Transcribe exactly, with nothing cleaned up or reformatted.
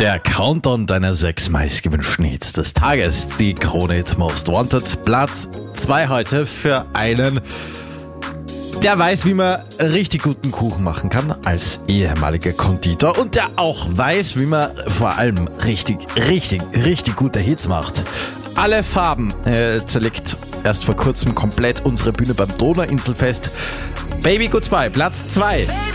Der Countdown deiner sechs meistgewünschten Hits des Tages. Die Krone Hit Most Wanted. Platz zwei heute für einen, der weiß, wie man richtig guten Kuchen machen kann als ehemaliger Konditor und der auch weiß, wie man vor allem richtig, richtig, richtig gute Hits macht. Alle Farben äh, zerlegt erst vor kurzem komplett unsere Bühne beim Donauinselfest. Baby Goodbye, Platz zwei.